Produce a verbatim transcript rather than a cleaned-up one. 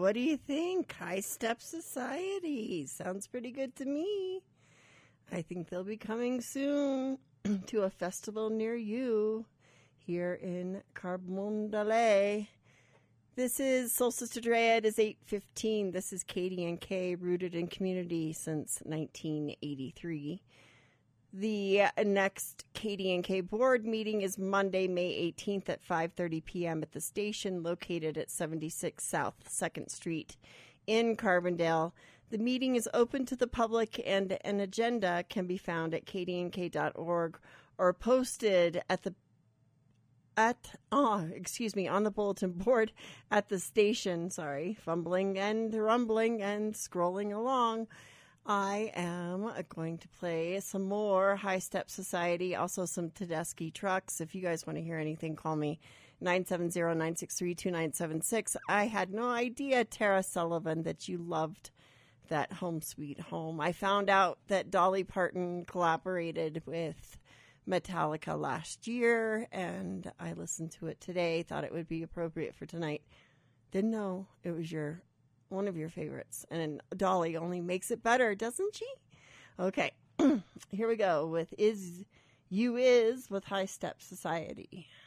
What do you think? High Step Society. Sounds pretty good to me. I think they'll be coming soon to a festival near you here in Carbondale. This is Solstice to Drea. It is eight fifteen. This is K D N K, rooted in community since nineteen eighty-three. The next K D N K board meeting is Monday, May eighteenth at five thirty p.m. at the station located at seventy-six South second Street in Carbondale. The meeting is open to the public and an agenda can be found at k d n k dot org or posted at the at oh, excuse me, on the bulletin board at the station. Sorry, fumbling and rumbling and scrolling along. I am going to play some more High Step Society, also some Tedeschi Trucks. If you guys want to hear anything, call me nine seven zero, nine six three, two nine seven six. I had no idea, Tara Sullivan, that you loved that Home Sweet Home. I found out that Dolly Parton collaborated with Metallica last year, and I listened to it today, thought it would be appropriate for tonight. Didn't know it was your one of your favorites, and Dolly only makes it better, doesn't she? Okay, here we go with Is You Is with High Step Society.